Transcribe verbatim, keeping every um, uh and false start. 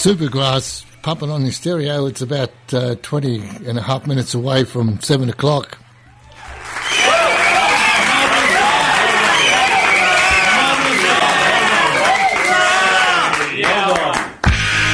Supergrass pumping on the stereo. It's about uh, twenty and a half minutes away from seven o'clock.